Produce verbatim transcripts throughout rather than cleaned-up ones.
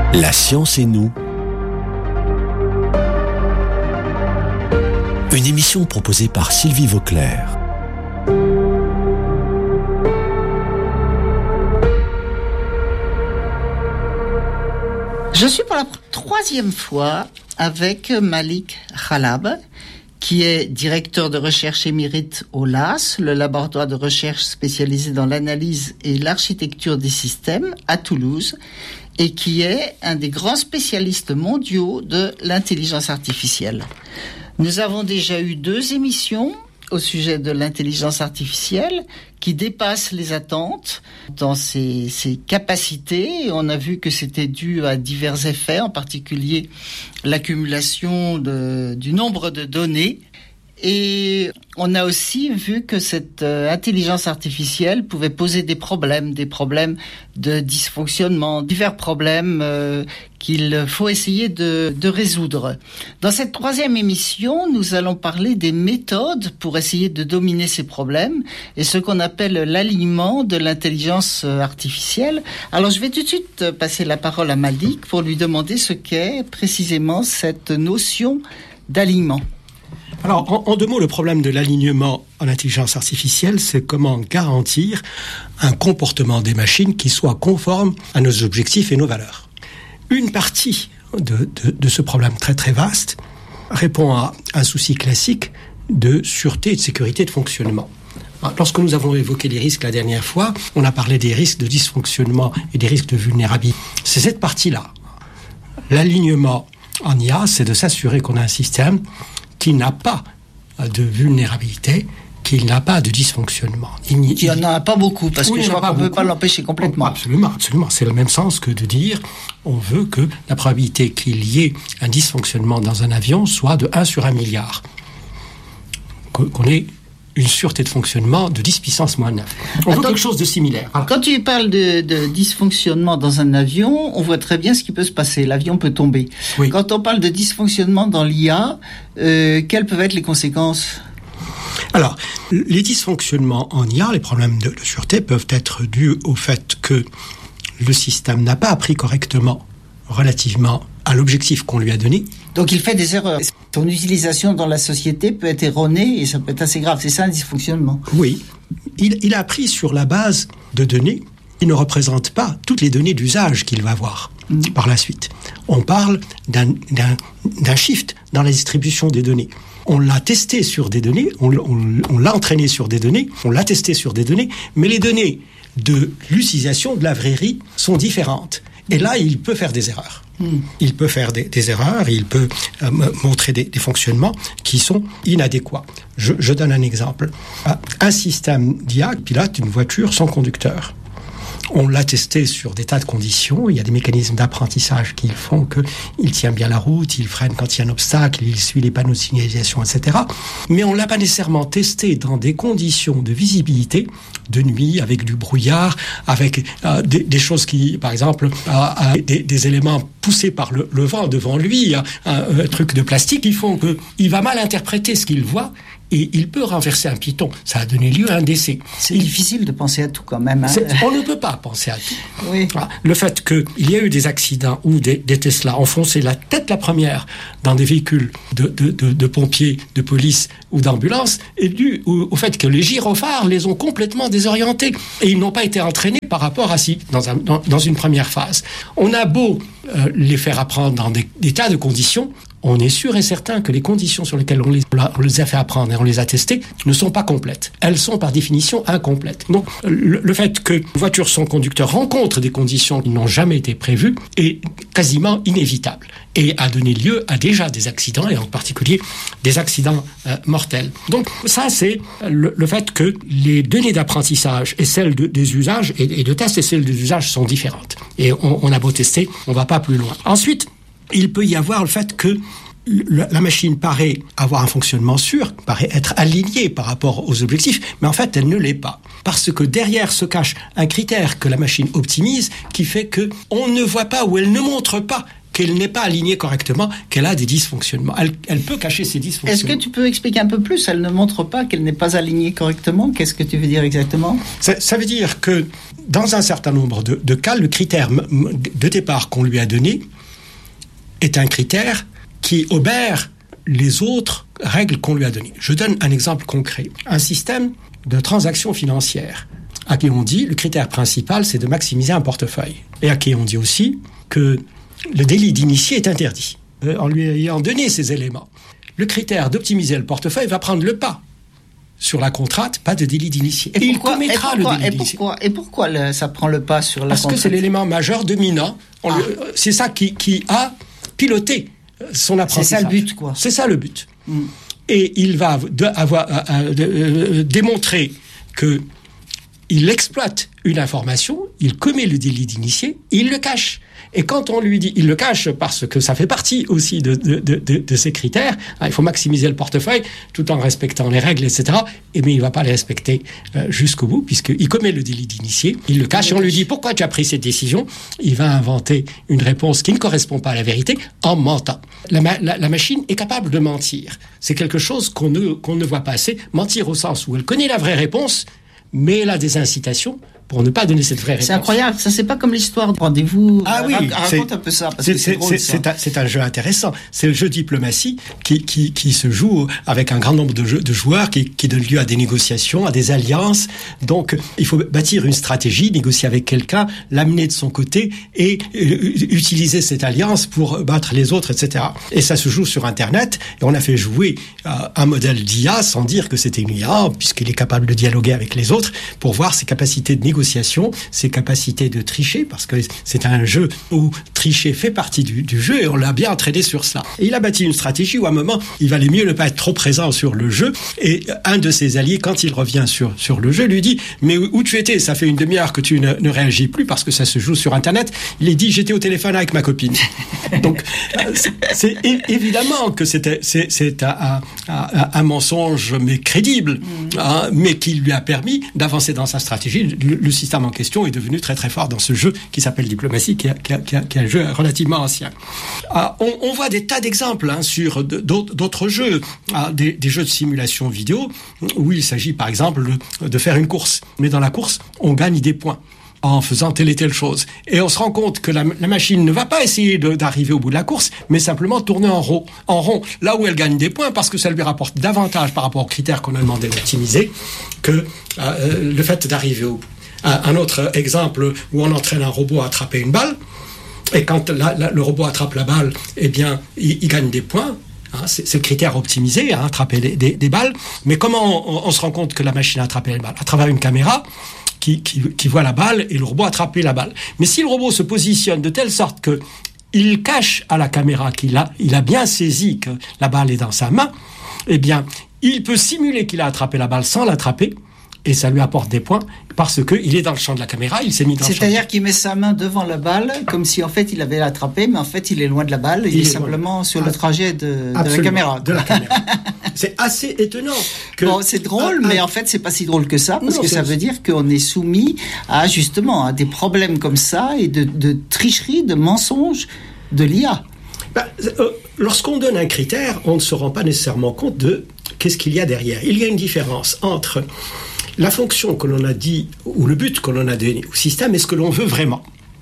La science et nous. Une émission proposée par Sylvie Vauclair. Je suis pour la troisième fois avec Malik Khalab, qui est directeur de recherche émérite au L A S, le laboratoire de recherche spécialisé dans l'analyse et l'architecture des systèmes à Toulouse, et qui est un des grands spécialistes mondiaux de l'intelligence artificielle. Nous avons déjà eu deux émissions au sujet de l'intelligence artificielle qui dépassent les attentes dans ses, ses capacités. On a vu que c'était dû à divers effets, en particulier l'accumulation de, du nombre de données. Et on a aussi vu que cette euh, intelligence artificielle pouvait poser des problèmes, des problèmes de dysfonctionnement, divers problèmes euh, qu'il faut essayer de, de résoudre. Dans cette troisième émission, nous allons parler des méthodes pour essayer de dominer ces problèmes et ce qu'on appelle l'alignement de l'intelligence artificielle. Alors je vais tout de suite passer la parole à Malik pour lui demander ce qu'est précisément cette notion d'alignement. Alors, en, en deux mots, le problème de l'alignement en intelligence artificielle, c'est comment garantir un comportement des machines qui soit conforme à nos objectifs et nos valeurs. Une partie de, de, de ce problème très très vaste répond à un souci classique de sûreté et de sécurité de fonctionnement. Lorsque nous avons évoqué les risques la dernière fois, on a parlé des risques de dysfonctionnement et des risques de vulnérabilité. C'est cette partie-là. L'alignement en I A, c'est de s'assurer qu'on a un système qui n'a pas de vulnérabilité, qui n'a pas de dysfonctionnement. Il n'y en a pas beaucoup, parce oui, que je crois qu'on ne peut pas l'empêcher complètement. Absolument, absolument. C'est le même sens que de dire on veut que la probabilité qu'il y ait un dysfonctionnement dans un avion soit de un sur un milliard. Qu'on ait une sûreté de fonctionnement de dix puissance moins neuf. On Attends, veut quelque chose de similaire. Alors. Quand tu parles de, de dysfonctionnement dans un avion, on voit très bien ce qui peut se passer. L'avion peut tomber. Oui. Quand on parle de dysfonctionnement dans l'I A, euh, quelles peuvent être les conséquences ? Alors, les dysfonctionnements en I A, les problèmes de, de sûreté peuvent être dus au fait que le système n'a pas appris correctement relativement à l'objectif qu'on lui a donné. Donc il fait des erreurs. Son utilisation dans la société peut être erronée et ça peut être assez grave. C'est ça un dysfonctionnement. Oui. Il, il a appris sur la base de données qui ne représentent pas toutes les données d'usage qu'il va avoir mmh. par la suite. On parle d'un, d'un, d'un shift dans la distribution des données. On l'a testé sur des données, on, on, on l'a entraîné sur des données, on l'a testé sur des données, mais les données de l'utilisation, de la vraierie, sont différentes. Et là, il peut faire des erreurs. Mmh. Il peut faire des, des erreurs, il peut euh, montrer des, des fonctionnements qui sont inadéquats. Je, je donne un exemple. Un système d'I A pilote une voiture sans conducteur. On l'a testé sur des tas de conditions. Il y a des mécanismes d'apprentissage qui font qu'il tient bien la route, il freine quand il y a un obstacle, il suit les panneaux de signalisation, et cetera. Mais on ne l'a pas nécessairement testé dans des conditions de visibilité, de nuit, avec du brouillard, avec euh, des, des choses qui, par exemple, euh, euh, des, des éléments poussés par le, le vent devant lui, un, un, un truc de plastique, qui font qu'il va mal interpréter ce qu'il voit. Et il peut renverser un piéton. Ça a donné lieu à un décès. C'est il... difficile de penser à tout quand même. Hein. On ne peut pas penser à tout. Oui. Le fait qu'il y a eu des accidents où des, des Tesla ont foncé la tête la première dans des véhicules de, de, de, de pompiers, de police ou d'ambulance est dû au, au fait que les gyrophares les ont complètement désorientés. Et ils n'ont pas été entraînés par rapport à si, dans, un, dans, dans une première phase. On a beau euh, les faire apprendre dans des, des tas de conditions, on est sûr et certain que les conditions sur lesquelles on les, on les a fait apprendre et on les a testées ne sont pas complètes. Elles sont par définition incomplètes. Donc le, le fait qu'une voiture sans conducteur rencontre des conditions qui n'ont jamais été prévues est quasiment inévitable et a donné lieu à déjà des accidents et en particulier des accidents euh, mortels. Donc ça c'est le, le fait que les données d'apprentissage et celles de, des usages et, et de tests et celles des usages sont différentes. Et on, on a beau tester, on ne va pas plus loin. Ensuite, il peut y avoir le fait que la machine paraît avoir un fonctionnement sûr, paraît être alignée par rapport aux objectifs, mais en fait, elle ne l'est pas. Parce que derrière se cache un critère que la machine optimise qui fait que on ne voit pas ou elle ne montre pas qu'elle n'est pas alignée correctement, qu'elle a des dysfonctionnements. Elle, elle peut cacher ses dysfonctionnements. Est-ce que tu peux expliquer un peu plus? Elle ne montre pas qu'elle n'est pas alignée correctement. Qu'est-ce que tu veux dire exactement? Ça, ça veut dire que dans un certain nombre de, de cas, le critère de départ qu'on lui a donné est un critère qui obère les autres règles qu'on lui a données. Je donne un exemple concret. Un système de transactions financières à qui on dit le critère principal, c'est de maximiser un portefeuille. Et à qui on dit aussi que le délit d'initié est interdit. Euh, en lui ayant donné ces éléments, le critère d'optimiser le portefeuille va prendre le pas sur la contrainte, pas de délit d'initié. Et, et pourquoi, il commettra et pourquoi, le délit et d'initié. pourquoi, et pourquoi le, ça prend le pas sur la Parce contrainte? que c'est l'élément majeur dominant. On ah. le, c'est ça qui, qui a piloté son apprentissage. C'est ça le but, quoi. C'est ça le but. Mm. Et il va de, avoir euh, euh, euh, démontrer que il exploite une information, il commet le délit d'initié, il le cache. Et quand on lui dit, il le cache parce que ça fait partie aussi de, de, de, de, de ces critères, hein, il faut maximiser le portefeuille tout en respectant les règles, et cetera. Et bien, il ne va pas les respecter euh, jusqu'au bout, puisqu'il commet le délit d'initié, il le cache, et on lui dit, pourquoi tu as pris cette décision? Il va inventer une réponse qui ne correspond pas à la vérité en mentant. La, ma- la, la machine est capable de mentir. C'est quelque chose qu'on ne, qu'on ne voit pas assez. Mentir au sens où elle connaît la vraie réponse, mais elle a des incitations pour ne pas donner cette vraie réponse. C'est incroyable, ça c'est pas comme l'histoire de rendez-vous. Ah oui, raconte un peu ça, parce que c'est drôle, c'est, ça. c'est, un, c'est un jeu intéressant. C'est le jeu diplomatie qui, qui, qui se joue avec un grand nombre de, jeux, de joueurs qui, qui donne lieu à des négociations, à des alliances. Donc, il faut bâtir une stratégie, négocier avec quelqu'un, l'amener de son côté et euh, utiliser cette alliance pour battre les autres, et cetera. Et ça se joue sur Internet. Et on a fait jouer euh, un modèle d'I A sans dire que c'était une I A, puisqu'il est capable de dialoguer avec les autres pour voir ses capacités de négociation, ses capacités de tricher, parce que c'est un jeu où tricher fait partie du, du jeu et on l'a bien entraîné sur cela. Et il a bâti une stratégie où à un moment, il valait mieux ne pas être trop présent sur le jeu et un de ses alliés, quand il revient sur, sur le jeu, lui dit « Mais où, où tu étais? Ça fait une demi-heure que tu ne, ne réagis plus parce que ça se joue sur Internet. » Il est dit « J'étais au téléphone avec ma copine. » Donc, c'est, c'est é- évidemment que c'était, c'est, c'est un, un, un mensonge, mais crédible, mmh. hein, mais qui lui a permis d'avancer dans sa stratégie. Le, le système en question est devenu très très fort dans ce jeu qui s'appelle Diplomatie, qui, a, qui, a, qui, a, qui est un jeu relativement ancien. Ah, on, on voit des tas d'exemples hein, sur d'autres, d'autres jeux, ah, des, des jeux de simulation vidéo, où il s'agit par exemple de, de faire une course. Mais dans la course, on gagne des points en faisant telle et telle chose. Et on se rend compte que la, la machine ne va pas essayer de, d'arriver au bout de la course, mais simplement tourner en rond, en rond, là où elle gagne des points, parce que ça lui rapporte davantage par rapport aux critères qu'on a demandé d'optimiser que euh, le fait d'arriver au bout. Un autre exemple où on entraîne un robot à attraper une balle, et quand la, la, le robot attrape la balle, eh bien, il, il gagne des points. Hein, c'est, c'est le critère optimisé, hein, attraper des, des, des balles. Mais comment on, on se rend compte que la machine a attrapé les balles? À travers une caméra qui, qui, qui voit la balle et le robot attraper la balle. Mais si le robot se positionne de telle sorte que il cache à la caméra qu'il a, il a bien saisi que la balle est dans sa main, eh bien, il peut simuler qu'il a attrapé la balle sans l'attraper. Et ça lui apporte des points parce qu'il est dans le champ de la caméra, il s'est mis dans C'est-à-dire le champ. C'est-à-dire qu'il met sa main devant la balle, comme si en fait il avait l'attrapé, mais en fait il est loin de la balle, il, il est, est simplement loin. Sur le trajet de, de la caméra. De la caméra. C'est assez étonnant. Que... Bon, c'est drôle, ah, mais ah, en fait c'est pas si drôle que ça, parce non, que ça veut dire qu'on est soumis à justement à des problèmes comme ça et de, de tricherie, de mensonges de l'I A. Ben, euh, lorsqu'on donne un critère, on ne se rend pas nécessairement compte de qu'est-ce qu'il y a derrière. Il y a une différence entre la fonction que l'on a dit, ou le but que l'on a donné au système, est ce que l'on veut vraiment.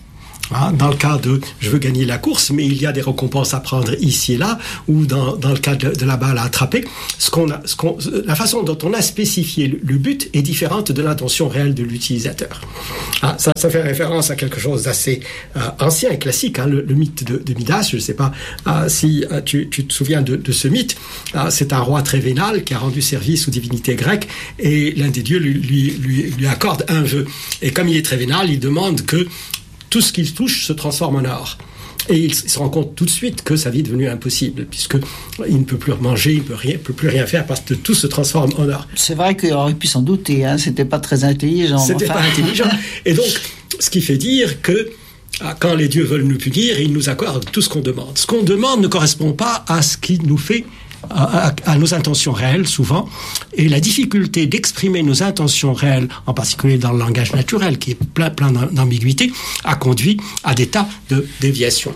Hein, dans le cas de « je veux gagner la course », mais il y a des récompenses à prendre ici et là, ou dans, dans le cas de, de la balle à attraper, ce qu'on a, ce qu'on, la façon dont on a spécifié le, le but est différente de l'intention réelle de l'utilisateur. Ah, ça, ça fait référence à quelque chose d'assez euh, ancien et classique, hein, le, le mythe de, de Midas. Je ne sais pas euh, si euh, tu, tu te souviens de, de ce mythe. Euh, c'est un roi très vénal qui a rendu service aux divinités grecques, et l'un des dieux lui, lui, lui, lui accorde un vœu. Et comme il est très vénal, il demande que tout ce qu'il touche se transforme en or. Et il se rend compte tout de suite que sa vie est devenue impossible, puisqu'il ne peut plus manger, il ne peut, rien, peut plus rien faire, parce que tout se transforme en or. C'est vrai qu'il aurait pu s'en douter, hein, c'était pas très intelligent. C'était enfin. pas intelligent. Et donc, ce qui fait dire que quand les dieux veulent nous punir, ils nous accordent tout ce qu'on demande. Ce qu'on demande ne correspond pas à ce qui nous fait À, à, à nos intentions réelles, souvent, et la difficulté d'exprimer nos intentions réelles, en particulier dans le langage naturel, qui est plein, plein d'ambiguïté, a conduit à des tas de déviations.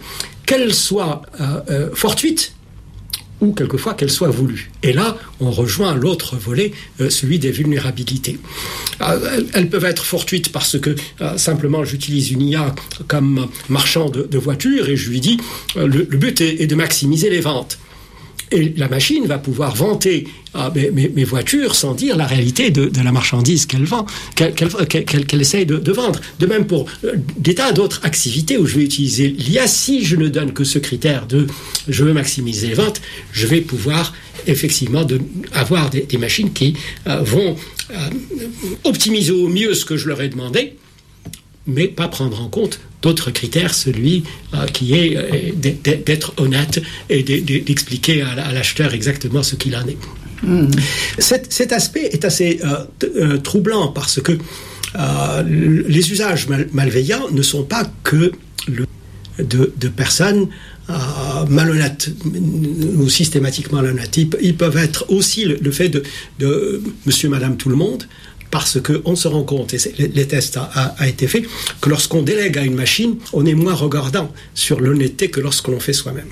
qu'elle soit euh, euh, fortuite ou quelquefois qu'elle soit voulue. Et là, on rejoint l'autre volet, euh, celui des vulnérabilités. Euh, elles, elles peuvent être fortuites parce que euh, simplement j'utilise une I A comme marchand de, de voitures et je lui dis euh, le, le but est, est de maximiser les ventes. Et la machine va pouvoir vanter ah, mes, mes, mes voitures sans dire la réalité de, de la marchandise qu'elle vend, qu'elle, qu'elle, qu'elle, qu'elle essaye de, de vendre. De même pour euh, des tas d'autres activités où je vais utiliser l'I A, si je ne donne que ce critère de je veux maximiser les ventes, je vais pouvoir effectivement de, avoir des, des machines qui euh, vont euh, optimiser au mieux ce que je leur ai demandé, mais pas prendre en compte d'autres critères, celui euh, qui est euh, d'être honnête et d'expliquer à l'acheteur exactement ce qu'il en est. Mmh. Cet, cet aspect est assez euh, euh, troublant parce que euh, les usages mal, malveillants ne sont pas que le, de, de personnes euh, malhonnêtes ou systématiquement malhonnêtes. Ils, ils peuvent être aussi le, le fait de, de monsieur, madame, tout le monde, parce qu'on se rend compte, et les tests a, a, a été fait, que lorsqu'on délègue à une machine, on est moins regardant sur l'honnêteté que lorsque l'on fait soi-même.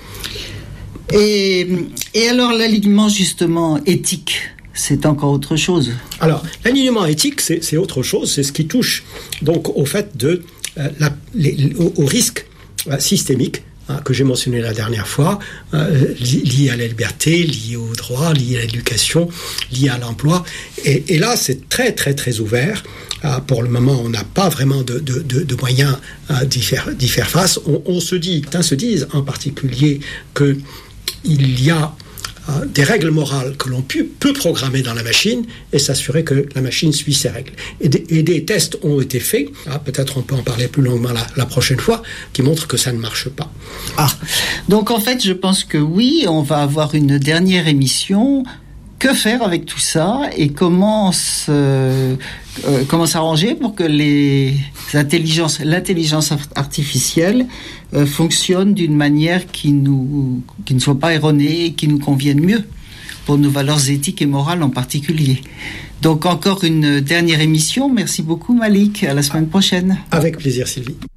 Et, et alors l'alignement justement éthique, c'est encore autre chose. Alors l'alignement éthique, c'est, c'est autre chose, c'est ce qui touche donc au fait de euh, la, les, au, au risque euh, systémique hein, que j'ai mentionné la dernière fois, euh, li, lié à la liberté, lié au droit, lié à l'éducation, lié à l'emploi. Et, et là, c'est très très très ouvert. Euh, pour le moment, on n'a pas vraiment de, de, de, de moyens euh, d'y faire, d'y faire face. On, on se dit, certains se disent en particulier que il y a euh, des règles morales que l'on peut, peut programmer dans la machine et s'assurer que la machine suit ces règles. Et des, et des tests ont été faits, hein, peut-être on peut en parler plus longuement la, la prochaine fois, qui montrent que ça ne marche pas. Ah, donc en fait, je pense que oui, on va avoir une dernière émission. Que faire avec tout ça et comment se, euh, comment s'arranger pour que les intelligences, l'intelligence artificielle euh, fonctionne d'une manière qui nous, qui ne soit pas erronée et qui nous convienne mieux pour nos valeurs éthiques et morales en particulier. Donc encore une dernière émission. Merci beaucoup Malik. À la semaine prochaine. Avec plaisir Sylvie.